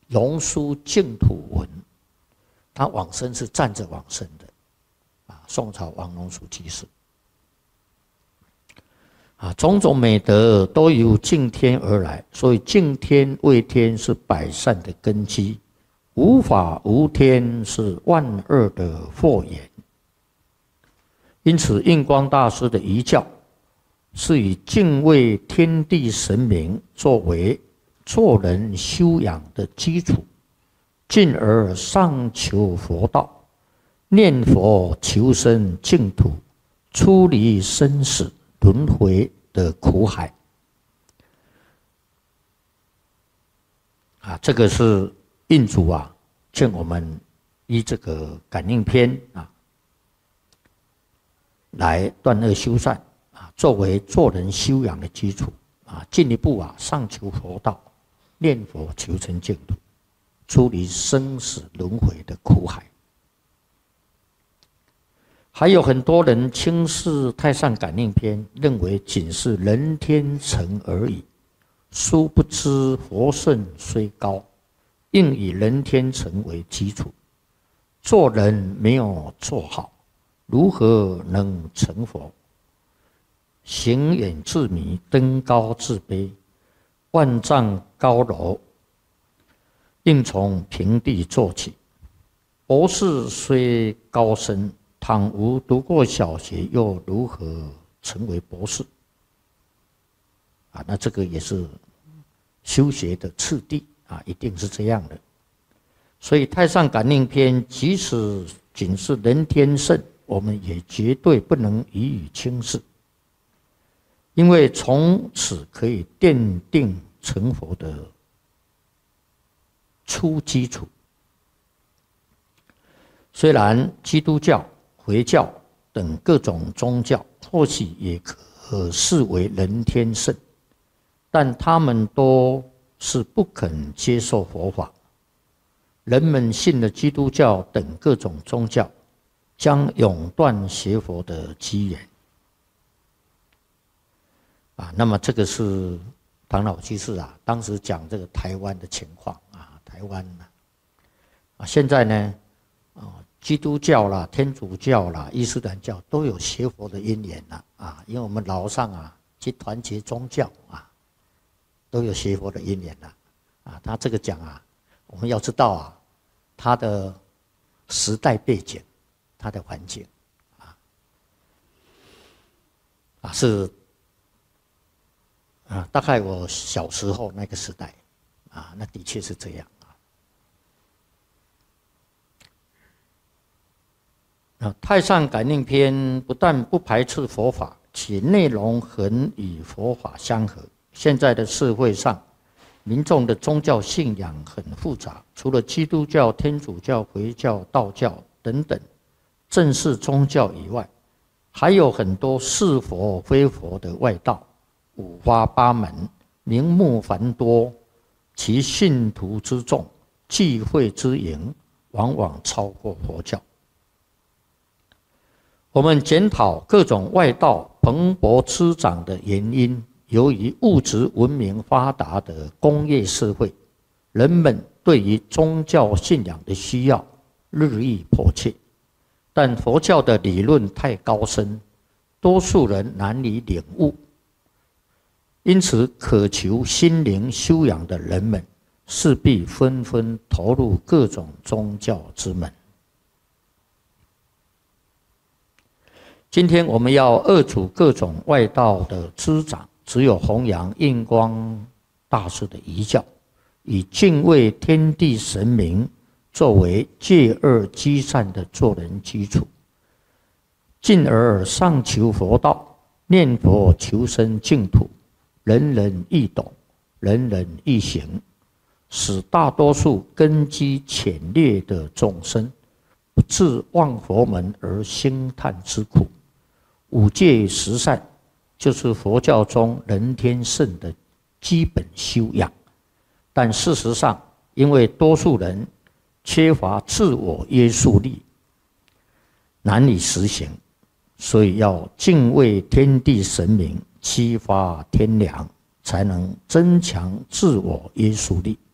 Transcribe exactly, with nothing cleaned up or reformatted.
龙书净土文，他往生是站着往生的，啊，宋朝王龙书居士。啊，种种美德都由敬天而来，所以敬天为天是百善的根基，无法无天是万恶的祸源。因此，印光大师的遗教是以敬畏天地神明作为做人修养的基础，进而上求佛道，念佛求生净土，出离生死轮回的苦海。啊，这个是印祖啊，劝我们依这个感应篇啊，来断恶修善啊，作为做人修养的基础啊，进一步啊上求佛道，念佛求成净土，出离生死轮回的苦海。还有很多人轻视《太上感应篇》，认为仅是人天成而已。殊不知佛圣虽高，应以人天成为基础。做人没有做好，如何能成佛？行远至迷，登高自卑，万丈高楼应从平地做起。博士虽高深，倘无读过小学，又如何成为博士？啊，那这个也是修学的次第啊，一定是这样的。所以《太上感应篇》即使仅是人天圣，我们也绝对不能予以轻视，因为从此可以奠定成佛的初基础。虽然基督教、回教等各种宗教或许也可视为人天圣，但他们都是不肯接受佛法。人们信了基督教等各种宗教，将永断学佛的机缘。啊，那么这个是唐老居士啊，当时讲这个台湾的情况啊，台湾啊，啊现在呢，啊基督教啦、天主教啦、伊斯兰教都有学佛的因缘啦，啊，因为我们老上啊去团结宗教啊，都有学佛的因缘啦，啊，他这个讲啊，我们要知道啊，他的时代背景，他的环境，啊，啊是。啊，大概我小时候那个时代，啊，那的确是这样啊。啊，《太上感应篇》不但不排斥佛法，其内容很与佛法相合。现在的社会上，民众的宗教信仰很复杂，除了基督教、天主教、回教、道教等等正式宗教以外，还有很多是佛非佛的外道。五花八门，名目繁多，其信徒之众、聚会之营，往往超过佛教。我们检讨各种外道蓬勃滋长的原因，由于物质文明发达的工业社会，人们对于宗教信仰的需要日益迫切，但佛教的理论太高深，多数人难以领悟。因此，渴求心灵修养的人们，势必纷纷投入各种宗教之门。今天我们要遏阻各种外道的滋长，只有弘扬印光大师的遗教，以敬畏天地神明作为戒恶积善的做人基础，进而上求佛道，念佛求生净土。人人易懂，人人易行，使大多数根基浅劣的众生不至忘佛门而兴叹之苦。五戒十善就是佛教中人天圣的基本修养，但事实上，因为多数人缺乏自我约束力，难以实行，所以要敬畏天地神明，激发天良，才能增强自我约束力。